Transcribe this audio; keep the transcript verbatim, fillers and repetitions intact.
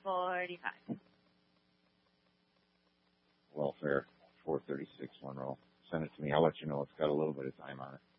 forty-five. Welfare, four thirty-six Monroe. Send it to me. I'll let you know. It's got a little bit of time on it.